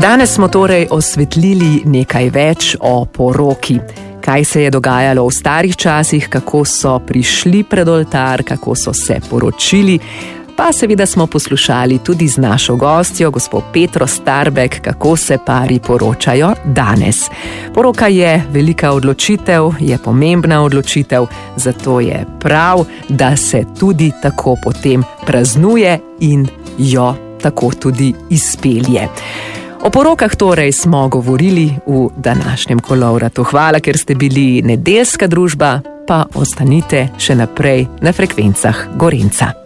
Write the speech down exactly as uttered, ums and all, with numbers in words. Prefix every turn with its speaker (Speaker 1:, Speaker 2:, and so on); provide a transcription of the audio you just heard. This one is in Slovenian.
Speaker 1: Danes smo torej osvetlili nekaj več o poroki. Kaj se je dogajalo v starih časih, kako so prišli pred oltar, kako so se poročili, pa seveda smo poslušali tudi z našo gostjo, gospo Petro Starbek, kako se pari poročajo danes. Poroka je velika odločitev, je pomembna odločitev, zato je prav, da se tudi tako potem praznuje in jo tako tudi izpelje. O porokah torej smo govorili v današnjem Kolovratu. Hvala, ker ste bili nedeljska družba, pa ostanite še naprej na frekvencah Gorenca.